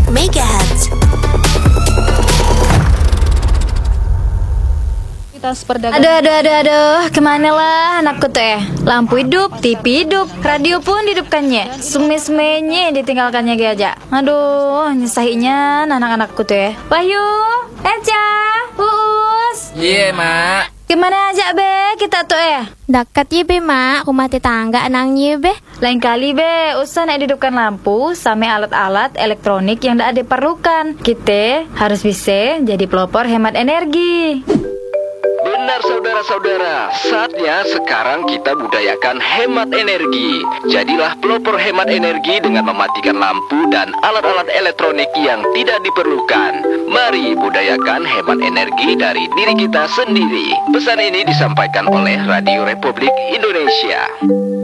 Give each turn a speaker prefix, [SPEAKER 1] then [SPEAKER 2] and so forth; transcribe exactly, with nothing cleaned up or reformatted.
[SPEAKER 1] megahertz.
[SPEAKER 2] Aduh, aduh, aduh, aduh, kemana lah anakku tuh eh? Lampu hidup, T V hidup, radio pun dihidupkannya, semes-semenye ditinggalkannya aja. Aduh, nyesahinya anak-anakku tuh ya. Wahyu, Eca, Uus.
[SPEAKER 3] Iya, Mak.
[SPEAKER 2] Gimana aja be kita tuh eh?
[SPEAKER 4] Dekat ya be mak, rumah tetangga anangnya be.
[SPEAKER 2] Lain kali be, usah nak dihidupkan lampu sama alat-alat elektronik yang tidak diperlukan. Kita harus bisa jadi pelopor hemat energi.
[SPEAKER 3] Benar saudara-saudara, saatnya sekarang kita budayakan hemat energi. Jadilah pelopor hemat energi dengan mematikan lampu dan alat-alat elektronik yang tidak diperlukan. Mari budayakan hemat energi dari diri kita sendiri. Pesan ini disampaikan oleh Radio Republik Indonesia.